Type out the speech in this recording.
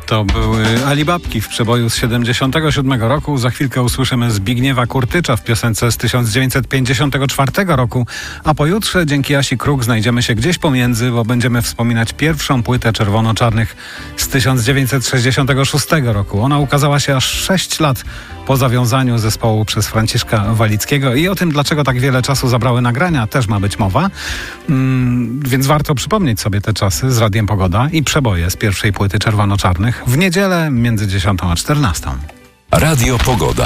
To były Alibabki w przeboju z 77 roku. Za chwilkę usłyszymy Zbigniewa Kurtycza w piosence z 1954 roku. A pojutrze dzięki Asi Kruk znajdziemy się gdzieś pomiędzy, bo będziemy wspominać pierwszą płytę Czerwono-Czarnych z 1966 roku. Ona ukazała się aż 6 lat po zawiązaniu zespołu przez Franciszka Walickiego i o tym, dlaczego tak wiele czasu zabrały nagrania, też ma być mowa. Więc warto przypomnieć sobie te czasy z Radiem Pogoda i przeboje z pierwszej płyty Czerwono-Czarnych w niedzielę między 10 a 14. Radio Pogoda.